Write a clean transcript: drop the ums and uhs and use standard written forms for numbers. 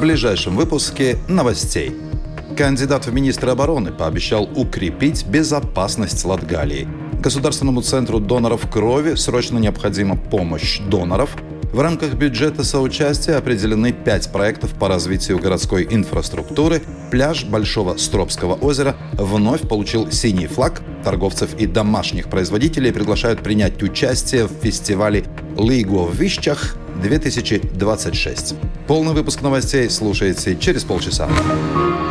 ближайшем выпуске новостей. Кандидат в министры обороны пообещал укрепить безопасность Латгалии. Государственному центру доноров крови срочно необходима помощь доноров. В рамках бюджета соучастия определены 5 проектов по развитию городской инфраструктуры. Пляж Большого Стробского озера вновь получил синий флаг. Торговцев и домашних производителей приглашают принять участие в фестивале «Лигу в Вищах» 2026. Полный выпуск новостей слушайте через полчаса.